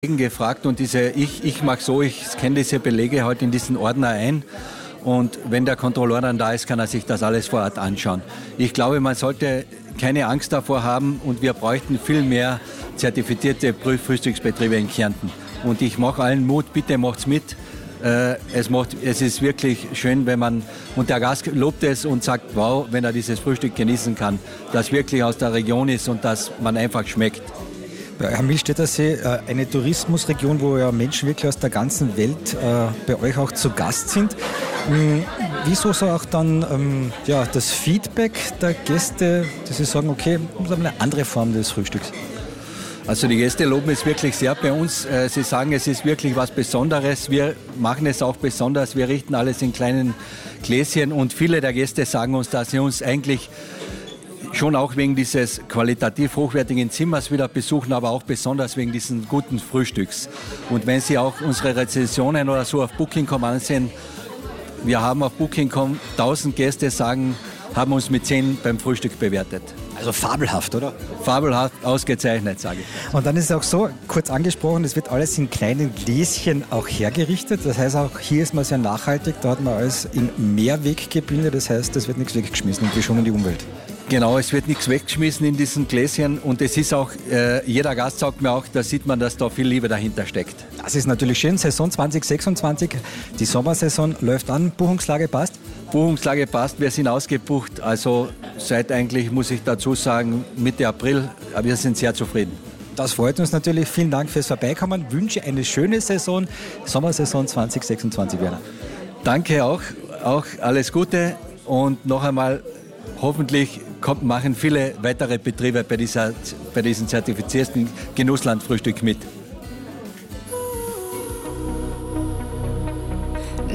gefragt und ich mache so, ich scanne diese Belege halt in diesen Ordner ein und wenn der Kontrolleur dann da ist, kann er sich das alles vor Ort anschauen. Ich glaube, man sollte keine Angst davor haben und wir bräuchten viel mehr zertifizierte Frühstücksbetriebe in Kärnten. Und ich mache allen Mut, bitte macht's mit. Es ist wirklich schön, wenn man, und der Gast lobt es und sagt, wow, wenn er dieses Frühstück genießen kann, das wirklich aus der Region ist und das man einfach schmeckt. Herr Millstättersee, eine Tourismusregion, wo ja Menschen wirklich aus der ganzen Welt bei euch auch zu Gast sind. Wieso so auch dann das Feedback der Gäste, dass sie sagen, okay, wir haben eine andere Form des Frühstücks? Also die Gäste loben es wirklich sehr bei uns. Sie sagen, es ist wirklich was Besonderes. Wir machen es auch besonders. Wir richten alles in kleinen Gläschen und viele der Gäste sagen uns, dass sie uns eigentlich schon auch wegen dieses qualitativ hochwertigen Zimmers wieder besuchen, aber auch besonders wegen diesen guten Frühstücks. Und wenn Sie auch unsere Rezensionen oder so auf Booking.com ansehen, wir haben auf Booking.com 1000 Gäste haben uns mit 10 beim Frühstück bewertet. Also fabelhaft, oder? Fabelhaft, ausgezeichnet, sage ich. Und dann ist es auch so, kurz angesprochen, es wird alles in kleinen Gläschen auch hergerichtet. Das heißt, auch hier ist man sehr nachhaltig. Da hat man alles in Mehrweggebilde. Das heißt, es wird nichts weggeschmissen und wir schonen die Umwelt. Genau, es wird nichts weggeschmissen in diesen Gläschen und es ist auch, jeder Gast sagt mir auch, da sieht man, dass da viel Liebe dahinter steckt. Das ist natürlich schön. Saison 2026, die Sommersaison läuft an. Buchungslage passt? Buchungslage passt, wir sind ausgebucht, also seit eigentlich, muss ich dazu sagen, Mitte April, aber wir sind sehr zufrieden. Das freut uns natürlich. Vielen Dank fürs Vorbeikommen. Wünsche eine schöne Saison, Sommersaison 2026, Werner. Danke auch alles Gute und noch einmal hoffentlich machen viele weitere Betriebe bei diesem zertifizierten Genusslandfrühstück mit.